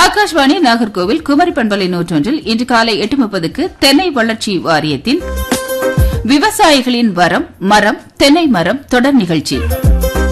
ஆகாஷ்வாணி நாகர்கோவில் குமரி பண்பலை 101 இன்று காலை 8:30க்கு தென்னை வளர்ச்சி வாரியத்தின் விவசாயிகளின் வரம் மரம் தென்னை மரம் தொடர் நிகழ்ச்சி.